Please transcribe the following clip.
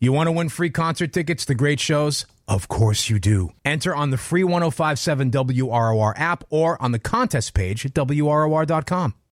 You want to win free concert tickets to great shows? Of course you do. Enter on the free 105.7 WROR app or on the contest page at WROR.com.